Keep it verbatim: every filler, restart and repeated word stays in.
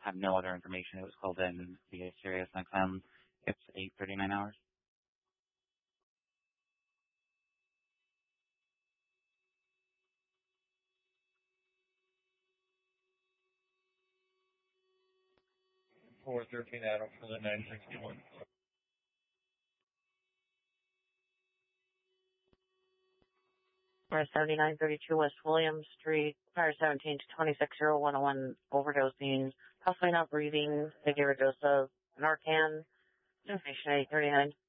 have no other information. It was called in via Sirius X M. It's eight thirty-nine hours. four thirteen Adam for the nine sixty-one. Fire seventy-nine thirty-two West William Street, fire seventeen to twenty-six oh one oh one, overdosing, possibly not breathing. They gave a dose of Narcan. Information eight thirty-nine.